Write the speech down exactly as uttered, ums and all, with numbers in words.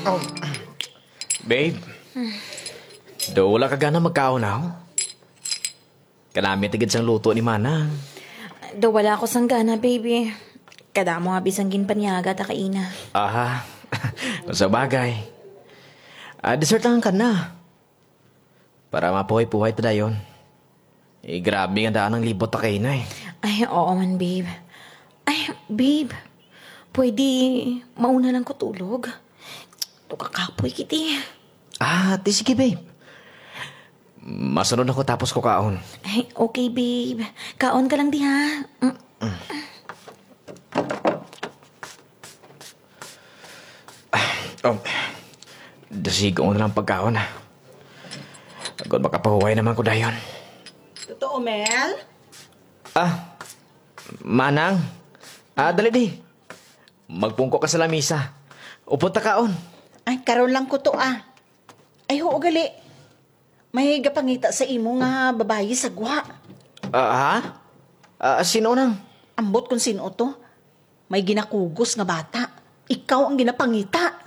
Oh, babe. Do wala ka gana magkaunaw? Kanami tigid sang luto ni Manang. Do wala ako sanggana, baby. Kada mo nga bisang ginpanyaga ta kaina. Aha. Kung sa bagay. Ah, dessert lang ka na. Para mapuhay-puhay ta dayon. Eh, grabe nga daan ng libot ta kay na eh. Ay, oo man, babe. Ay, babe. Pwede mauna lang ko tulog. Ito kakapoy kiti. Ah, di sige, babe. Masunod ako tapos ko kaon. Ay, okay, babe. Kaon ka lang di, ha? Mm. Oh, dasigo ko na lang pagkaon ah. Agad makapahuway naman ko dayon. Totoo, Mel? Ah, Manang. Ah, dali di. Magpungko ka sa lamisa. Upot ta kaon. Ay, karon lang ko to ah. Ay, oo gali. May gapangita sa imo nga babayi sa gwa. Ah, ha? Ah, sino nang? Ambot kung sino to. May ginakugos nga bata. Ikaw ang ginapangita.